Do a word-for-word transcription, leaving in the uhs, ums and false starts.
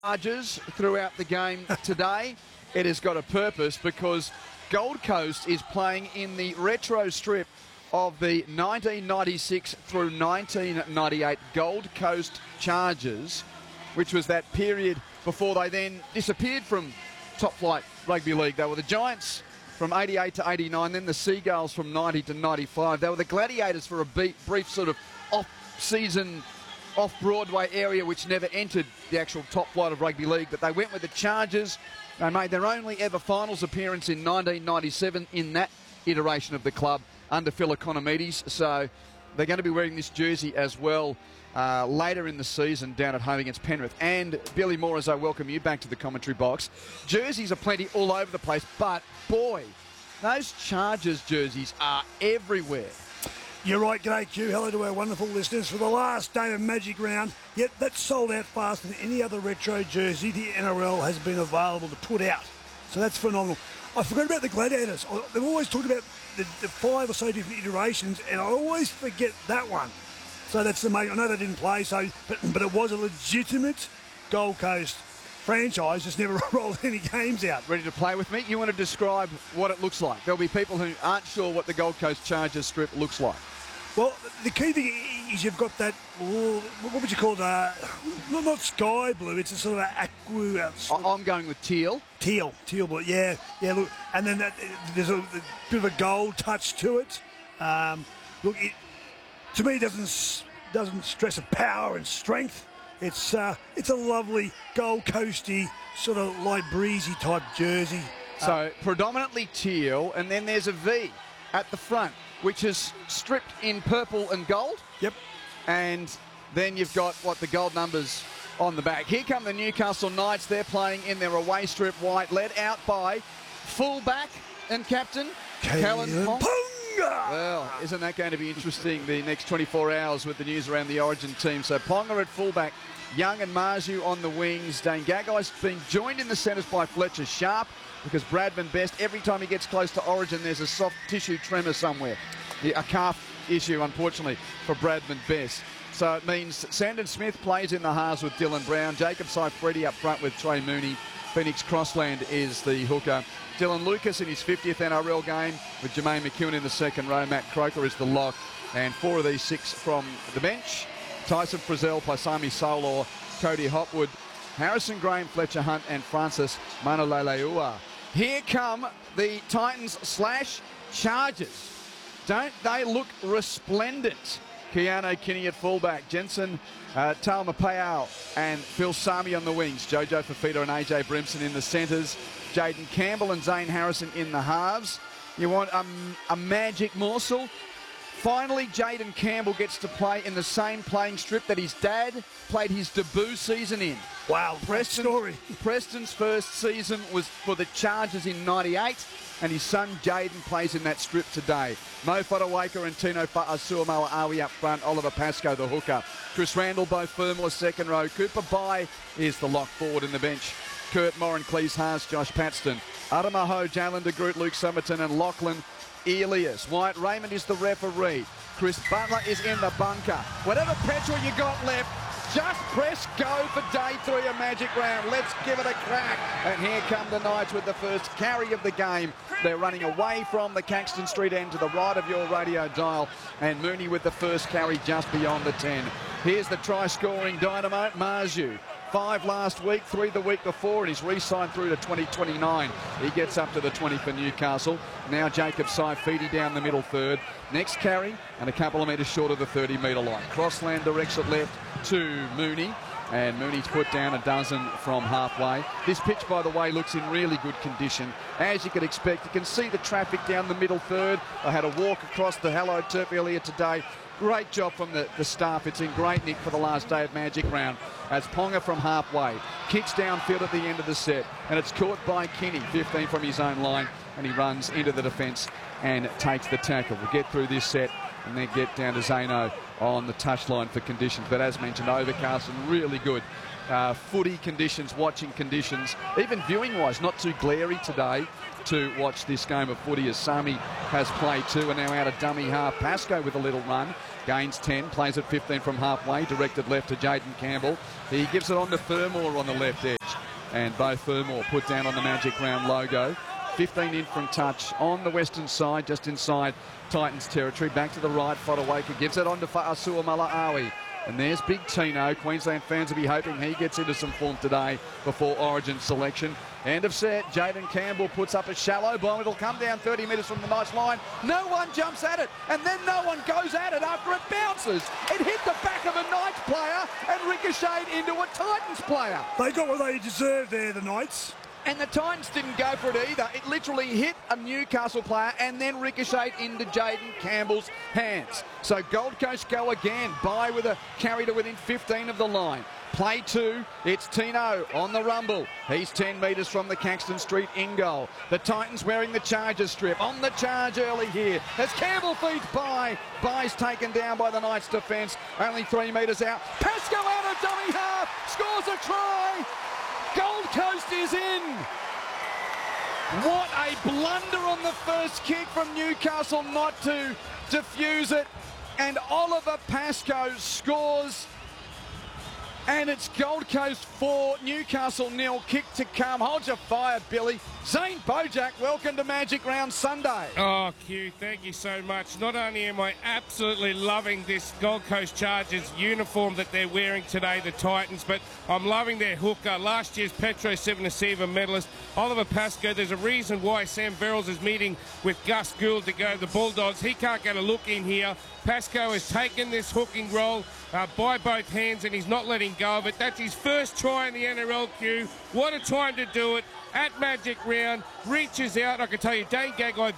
Charges throughout the game today. It has got a purpose because Gold Coast is playing in the retro strip of the nineteen ninety-six through nineteen ninety-eight Gold Coast Chargers, which was that period before they then disappeared from top flight rugby league. They were the Giants from eighty-eight to eighty-nine, then the Seagulls from ninety to ninety-five. They were the Gladiators for a brief sort of off-season, off-Broadway area which never entered the actual top flight of rugby league, but they went with the Chargers. They made their only ever finals appearance in nineteen ninety-seven in that iteration of the club under Phil Economides, so they're going to be wearing this jersey as well uh, later in the season down at home against Penrith. And Billy Morris, I welcome you back to the commentary box. Jerseys are plenty all over the place, but boy, those Chargers jerseys are everywhere. You're right, g'day Q. Hello to our wonderful listeners. For the last day of Magic Round, yet that's sold out faster than any other retro jersey the N R L has been available to put out. So that's phenomenal. I forgot about the Gladiators. They've always talked about the, the five or so different iterations, and I always forget that one. So that's amazing. I know they didn't play, so but, but it was a legitimate Gold Coast franchise, just never rolled any games out. Ready to play with me? You want to describe what it looks like? There'll be people who aren't sure what the Gold Coast Chargers strip looks like. Well, the key thing is you've got that, what would you call it, uh, not, not sky blue, it's a sort of aqua... Uh, sort I'm going with teal. Teal, teal blue, yeah, yeah, look, and then that, there's a, a bit of a gold touch to it. Um, look, it, to me, it doesn't, doesn't stress of power and strength. It's, uh, it's a lovely Gold Coasty, sort of light breezy type jersey. So, uh, predominantly teal, and then there's a V at the front, which is stripped in purple and gold. Yep. And then you've got, what, the gold numbers on the back. Here come the Newcastle Knights. They're playing in their away strip white, led out by fullback and captain, Kalyn Ponga. Well, isn't that going to be interesting the next twenty-four hours with the news around the Origin team? So Ponga at fullback, Young and Marju on the wings. Dane Gagai's being joined in the centres by Fletcher Sharp, because Bradman Best, every time he gets close to Origin, there's a soft tissue tremor somewhere. Yeah, a calf issue, unfortunately, for Bradman Best. So it means Sandon Smith plays in the halves with Dylan Brown. Jacob Saifredi up front with Trey Mooney. Phoenix Crossland is the hooker. Dylan Lucas in his fiftieth N R L game with Jermaine McEwen in the second row. Matt Croker is the lock. And four of these six from the bench. Tyson Frizzell, Paisami Solor, Cody Hopwood, Harrison Graham, Fletcher Hunt, and Francis Manolaleua. Here come the Titans slash Chargers. Don't they look resplendent? Keano Kinney at fullback, Jensen uh, Taumapau and Phil Sami on the wings, Jojo Fafita and A J Brimson in the centres, Jaden Campbell and Zane Harrison in the halves. You want a, a magic morsel? Finally, Jaden Campbell gets to play in the same playing strip that his dad played his debut season in. Wow, Preston, story. Preston's first season was for the Chargers in ninety-eight, and his son Jaden plays in that strip today. Mo Fodawaker and Tino Fa'asuamala Awi up front, Oliver Pascoe the hooker. Chris Randall, Bo Fermor second row. Cooper Bai is the lock forward in the bench. Kurt Morin, Cleese Haas, Josh Paxton. Adamaho, Jalen de Groot, Luke Somerton and Lachlan Elias. White Raymond is the referee. Chris Butler is in the bunker. Whatever petrol you got left, just press go for day three of Magic Round. Let's give it a crack. And here come the Knights with the first carry of the game. They're running away from the Caxton Street end to the right of your radio dial. And Mooney with the first carry just beyond the ten. Here's the try-scoring dynamite, Marju. Five last week, three the week before, and he's re-signed through to twenty twenty-nine. He gets up to the twenty for Newcastle. Now Jacob Saifredi down the middle third. Next carry, and a couple of metres short of the thirty metre line. Crossland directs it left to Mooney, and Mooney's put down a dozen from halfway. This pitch, by the way, looks in really good condition. As you could expect, you can see the traffic down the middle third. I had a walk across the Hello Turf earlier today. Great job from the, the staff. It's in great nick for the last day of Magic Round. As Ponga from halfway kicks downfield at the end of the set, and it's caught by Kinney, fifteen from his own line, and he runs into the defence and takes the tackle. We'll get through this set and then get down to Zano on the touchline for conditions. But as mentioned, overcast and really good uh, footy conditions, watching conditions, even viewing-wise, not too glary today to watch this game of footy as Sami has played two and now out of dummy half. Pascoe with a little run, gains ten, plays at fifteen from halfway, directed left to Jayden Campbell. He gives it on to Fermor on the left edge, and Beau Fermor put down on the Magic Round logo. fifteen in from touch on the western side, just inside Titans territory. Back to the right, Fodawaker gives it on to Fa'asua Mala'awi. And there's Big Tino. Queensland fans will be hoping he gets into some form today before Origin selection. End of set. Jayden Campbell puts up a shallow bomb. It'll come down thirty metres from the nice line. No one jumps at it, and then no one goes at it after it bounces. It hit the back of a Knights player and ricocheted into a Titans player. They got what they deserved there, the Knights. And the Titans didn't go for it either. It literally hit a Newcastle player and then ricocheted into Jayden Campbell's hands. So Gold Coast go again. Bye with a carry to within fifteen of the line. Play two, it's Tino on the rumble. He's ten metres from the Caxton Street in goal. The Titans wearing the Chargers strip. On the charge early here as Campbell feeds Bye. Bye's taken down by the Knights defence. Only three metres out. Pascoe out of dummy half. Scores a try. Gold Coast is in. What a blunder on the first kick from Newcastle not to defuse it. And Oliver Pascoe scores. And it's Gold Coast four, Newcastle nil. Kick to come. Hold your fire, Billy. Zane Bojack, welcome to Magic Round Sunday. Oh, Q, thank you so much. Not only am I absolutely loving this Gold Coast Chargers uniform that they're wearing today, the Titans, but I'm loving their hooker. Last year's Petro Civoniceva medalist, Oliver Pascoe. There's a reason why Sam Verrills is meeting with Gus Gould to go to the Bulldogs. He can't get a look in here. Pascoe has taken this hooking role uh, by both hands, and he's not letting go of it. That's his first try in the N R L, Q. What a time to do it at Magic Round. Reaches out. I can tell you, Dane Gagai